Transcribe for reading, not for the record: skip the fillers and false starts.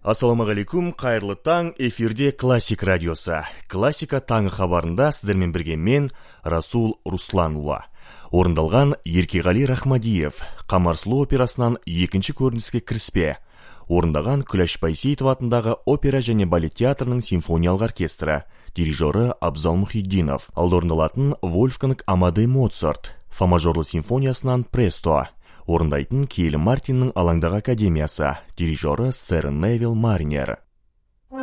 Ассаламағалейкум, қайырлы таң, эфирде Классик радиосы. Классика таңы хабарында сіздермен бірге мен, Расул Русланұлы. Орындалған Еркеғали Рахмадиев, Қамар сұлу операсынан екінші көрініске кіріспе. Орындаған Күләш Байсейітов атындағы опера және балет театрының симфониялық оркестрі, дирижері Абзал Мұхиддинов. Ал орындалатын Вольфганг Амадей Моцарт, фа мажорлы симфониясынан Престо. Орындайтын Кейлі Мартиннің Алаңдағы академиясы, дирижері сэр Невил Маринер.